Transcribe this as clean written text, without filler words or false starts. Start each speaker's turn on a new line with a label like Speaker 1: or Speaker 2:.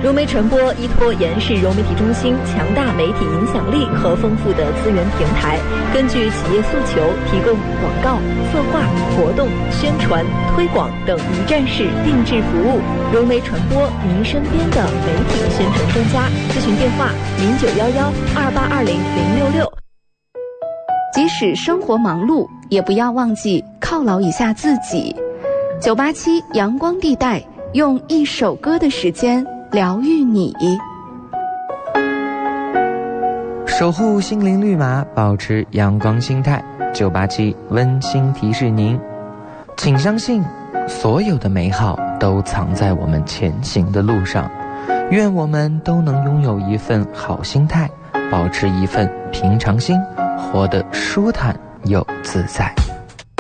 Speaker 1: 融媒传播依托延世融媒体中心强大媒体影响力和丰富的资源平台，根据企业诉求提供广告、策划、活动、宣传、推广等一站式定制服务。融媒传播，您身边的媒体宣传专家。咨询电话091128200066。
Speaker 2: 即使生活忙碌，也不要忘记犒劳一下自己。987阳光地带，用一首歌的时间疗愈你。
Speaker 3: 守护心灵绿码，保持阳光心态。987温馨提示您，请相信所有的美好都藏在我们前行的路上。愿我们都能拥有一份好心态，保持一份平常心，活得舒坦又自在。